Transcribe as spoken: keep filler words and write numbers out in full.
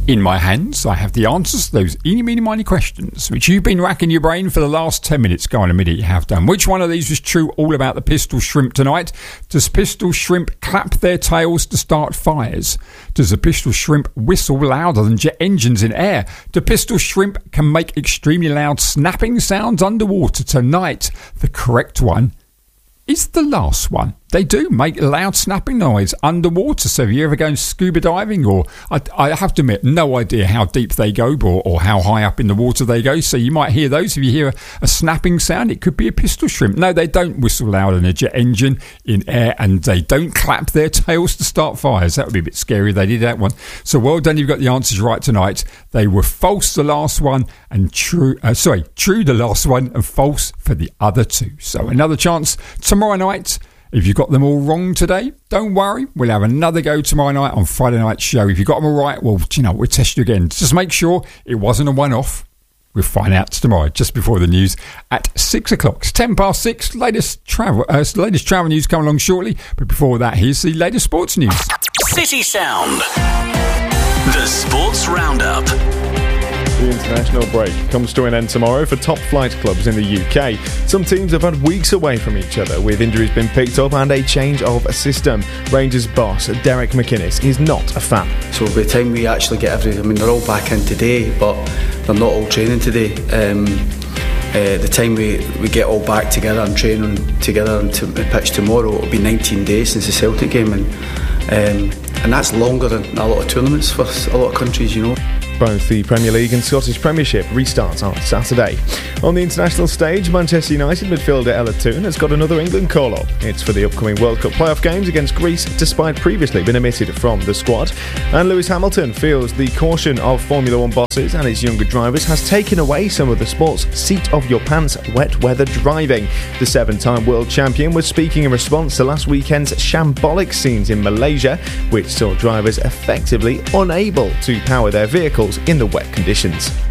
In my hands, I have the answers to those eeny, meeny, miny questions, which you've been racking your brain for the last ten minutes. Go on, admit it, you have done. Which one of these was true all about the pistol shrimp tonight? Does pistol shrimp clap their tails to start fires? Does a pistol shrimp whistle louder than jet engines in air? Do pistol shrimp can make extremely loud snapping sounds underwater tonight? The correct one is the last one. They do make loud snapping noise underwater. So if you ever go scuba diving, or I, I have to admit, no idea how deep they go or, or how high up in the water they go. So you might hear those. If you hear a, a snapping sound, it could be a pistol shrimp. No, they don't whistle louder than a jet engine in air, and they don't clap their tails to start fires. That would be a bit scary if they did that one. So well done, you've got the answers right tonight. They were false the last one, and true, uh, sorry, true the last one, and false for the other two. So another chance tomorrow night. If you got them all wrong today, don't worry. We'll have another go tomorrow night on Friday night's show. If you got them all right, well, you know, we'll test you again. Just make sure it wasn't a one-off. We'll find out tomorrow, just before the news at six o'clock. It's ten past six. Latest travel, uh, latest travel news coming along shortly. But before that, here's the latest sports news. City Sound. The Sports Roundup. The international break comes to an end tomorrow for top flight clubs in the U K. Some teams have had weeks away from each other, with injuries being picked up and a change of a system. Rangers boss Derek McInnes is not a fan. So by the time we actually get everything, I mean, they're all back in today, but they're not all training today. Um, uh, the time we, we get all back together and training together and to pitch tomorrow, it'll be nineteen days since the Celtic game, and um, and that's longer than a lot of tournaments for a lot of countries, you know. Both the Premier League and Scottish Premiership restarts on Saturday. On the international stage, Manchester United midfielder Ella Toone has got another England call-up. It's for the upcoming World Cup playoff games against Greece, despite previously being omitted from the squad. And Lewis Hamilton feels the caution of Formula One bosses and its younger drivers has taken away some of the sport's seat-of-your-pants wet weather driving. The seven-time world champion was speaking in response to last weekend's shambolic scenes in Malaysia, which saw drivers effectively unable to power their vehicles in the wet conditions.